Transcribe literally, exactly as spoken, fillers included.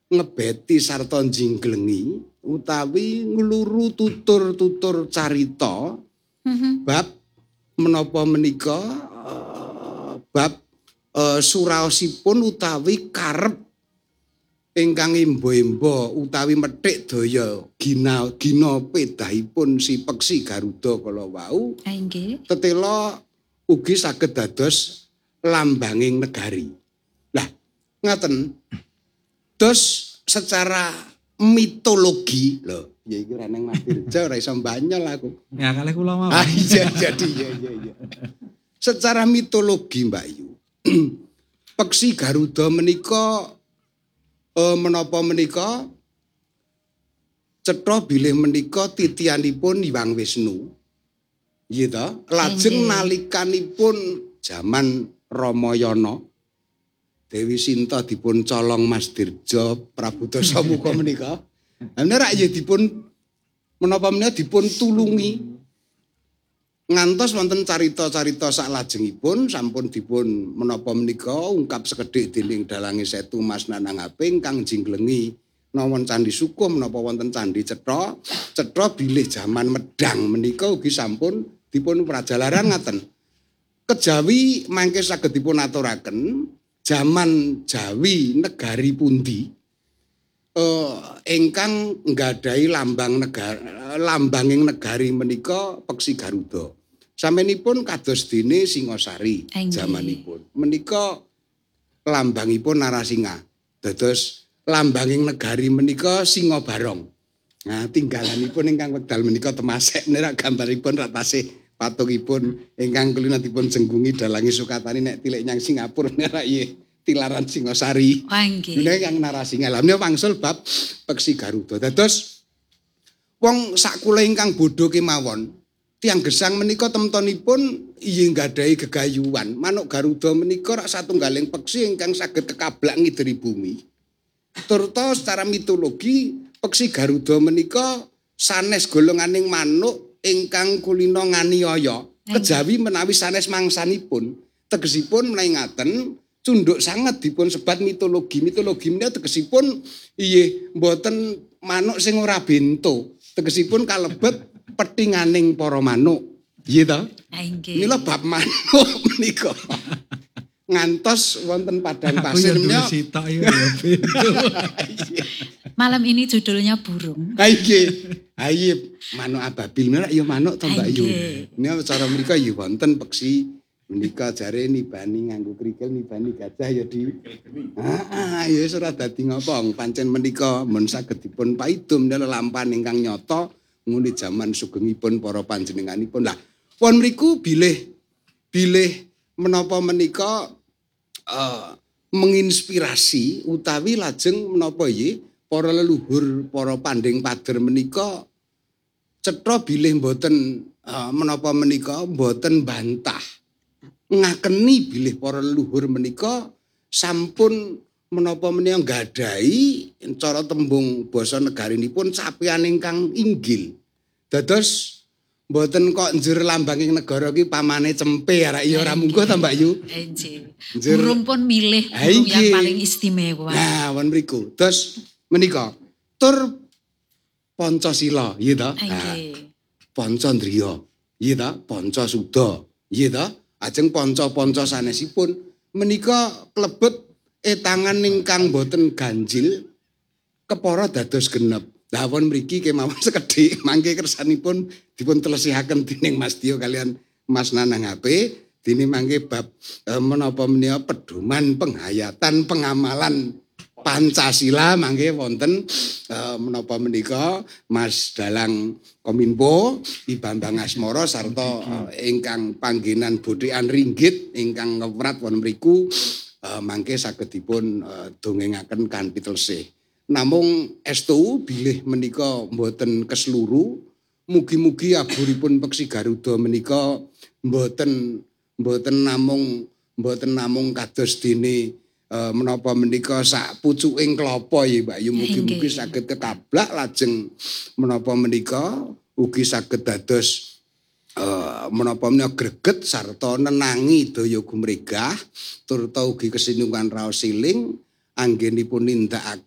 ngebeti sarta jinglengi utawi ngluru tutur-tutur carita mm-hmm. bab menapa menika uh, bab uh, suraosipun utawi karep ingkang emba-emba utawi methik daya gina gina pedahipun si peksi Garuda kala wau nggih tetela ugi saged dados lambanging negari. Lah ngaten dos secara mitologi lho ya iki reneng Mas Dirja ora iso mbanyol aku. Ya kalih kula mawon. Ah iya jadi ya iya iya. Secara mitologi Mbak Yu. Peksi Garuda menika eh, menapa menika cetha bilih menika titianipun Hyang Wisnu. Nggih ta? Lajeng nalikanipun jaman Ramayana Dewi Sinta dipun colong Mas Dirja Prabu Dasamuka menika. Menika ya dipun menapa menika dipun tulungi. Ngantos wonten carita-carita saklajengipun sampun dipun menapa menika ungkap sekedhik dening Dalange Setu Mas Nanang Aping kang jinglengi nawon Candi Sukuh menapa wonten Candi Cetha. Cetha bilih jaman medang menika ugi sampun dipun prajalaran ngaten. Kejawi mangke saged dipun aturaken jaman Jawi negari pundi eh, ingkang nggadahi lambang negara lambanging negari menika peksi Garuda. Samenipun kados dene Singasari jamanipun. Menika lambangipun Narasinga. Dados lambanging negari menika Singa Barong. Nah, tinggalanipun ingkang wekdal menika temasek nerak gambaripun rak tasih patungipun ingkang kulina dipun jenggungi Dalange Sukatani nek tilik nyang Singapura nerak nggih tilaran Singasari. Oh, nggih. Menika yang Narasinga. Lah menika wangsul bab peksi Garuda. Dados wong sakula ingkang bodho kemawon tiyang gesang menika temtonipun inggih nggadahi gegayuhan. Manuk Garuda menika rak satunggaling peksi ingkang saged kekablak ngideri bumi. Turta secara mitologi peksi Garuda menika sanes golonganing manuk ingkang kulina nganiaya. Kejawi menawi sanes mangsanipun, tegesipun menawi ngaten cunduk sanget dipun sebat mitologi. Mitologi menika tegesipun inggih mboten manuk sing ora bento. Tegesipun kalebet petinganing para manuk. Nggih ta? Nggih. Mila bab manuk menika. Ngantos wonten padang pasir menika. Malam ini judulnya burung. Ha nggih. Ha iya manuk ababil menika ya manuk to Mbak Yu. Nek cara mrika ya wonten peksi menika jare nibani nganggo krikil nibani gajah ya di. Heeh, ya wis ora dadi ngopong. Pancen menika mun saged dipun paidum lelampahan ingkang nyata ngune jaman sugengipun para panjenenganipun. Lah, pon mriku bilih bilih menapa menika uh, menginspirasi utawi lajeng menapa nggih para leluhur para panding pader menika cetha bilih mboten uh, menapa menika mboten bantah ngakeni bilih para leluhur menika sampun menapa menika nggadahi cara tembung basa negarinipun sapian ingkang inggil. Dados mboten kok njur lambanging negara ki pamane cempe arek ya ora munggo ta Mbak Yu. Nggih. Burung pun milih burung yang paling istimewa. Nah, won mriku. Terus menika tur Pancasila, nggih ta? Nggih. Pancandriya, nggih ta? Pancasuda, nggih ta? Ajeng panca-panca sanesipun menika klebet etangan ingkang boten ganjil kepara dados genep. Lah won mriki kemawon sekedhik mangke kersanipun dipun telesihaken dening Mas Dio kalian Mas Nanang H P dene mangke bab e, menapa menika pedoman penghayatan pengamalan Pancasila mangke wonten e, menapa menika Mas Dalang Kominfo I Bambang Asmara sarta e, ingkang panggenan Bodhekan Ringgit ingkang ngewrat won mriku e, mangke saged dipun e, dongengaken kanthi telesih. Namung estu bilih menika mboten kesluru, mugi-mugi aburipun peksi Garuda menika mboten mboten namung mboten namung kados dene e, menapa menika sak pucuking klapa ya Mbak Yu, mugi-mugi saged kekablak lajeng menapa menika ugi saged dados e, menapa menika greget sarta nenangi daya gumregah turta ugi kesinungan raos siling anggenipun nindakaken